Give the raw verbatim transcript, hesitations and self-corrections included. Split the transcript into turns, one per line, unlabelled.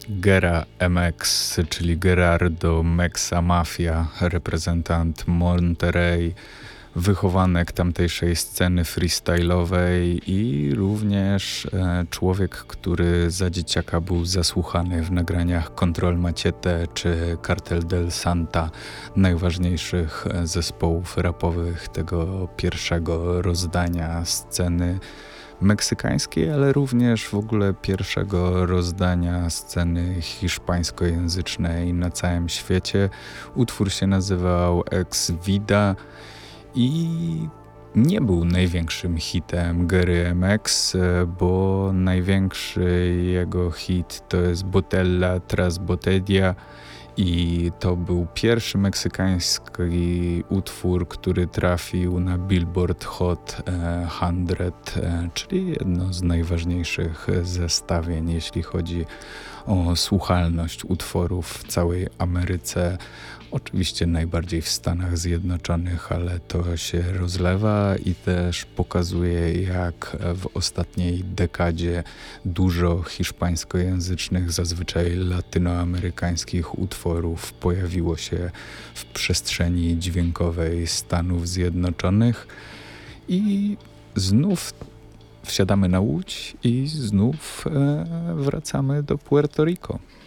Gera M X, czyli Gerardo Mexa Mafia, reprezentant Monterey, wychowanek tamtejszej sceny freestyle'owej i również e, człowiek, który za dzieciaka był zasłuchany w nagraniach Control Machete czy Cartel del Santa, najważniejszych zespołów rapowych tego pierwszego rozdania sceny meksykańskiej, ale również w ogóle pierwszego rozdania sceny hiszpańskojęzycznej na całym świecie. Utwór się nazywał Ex Vida i nie był największym hitem Gery M X, bo największy jego hit to jest Botella tras Botella i to był pierwszy meksykański utwór, który trafił na Billboard Hot sto, czyli jedno z najważniejszych zestawień, jeśli chodzi o słuchalność utworów w całej Ameryce. Oczywiście najbardziej w Stanach Zjednoczonych, ale to się rozlewa i też pokazuje, jak w ostatniej dekadzie dużo hiszpańskojęzycznych, zazwyczaj latynoamerykańskich utworów pojawiło się w przestrzeni dźwiękowej Stanów Zjednoczonych i znów wsiadamy na łódź i znów e, wracamy do Puerto Rico.